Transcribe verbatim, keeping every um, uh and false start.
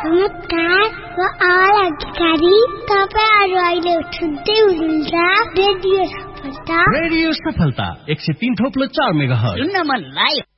नमस्कार, म आवाज अधिकारी। तपाईहरु अहिले सुन्दै हुनुहुन्छ रेडियो सफलता। रेडियो सफलता एक सय तीन थोप्लो चार मेगाहर्ज। सुन्न मन लाग्यो।